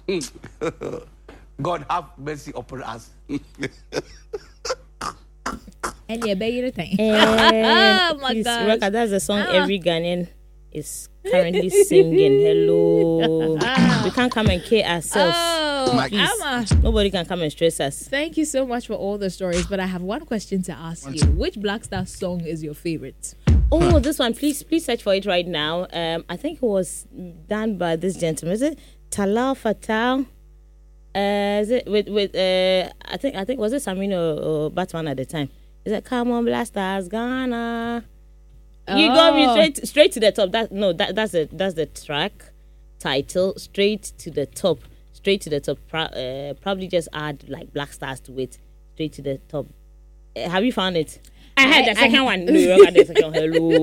God have mercy upon us. And yeah, baby, thing. Oh my Please, God, Rebecca, that's the song every Ghanaian is currently singing. Hello, we can't come and kill ourselves. Oh, Please. Amma, Nobody can come and stress us. thank you so much for all the stories. But I have one question to ask you. Which Black Star song is your favorite? Oh, this one, please search for it right now. I think it was done by this gentleman. Is it Talal Fatal? Is it with I think was it Samino or Batman at the time? Is it Come On Blasters Ghana? You got me straight to the top. That's the track title. Straight to the top. Probably just add like Black Stars to it. Straight to the top. Have you found it? I had the second one. No, you got the second. Hello.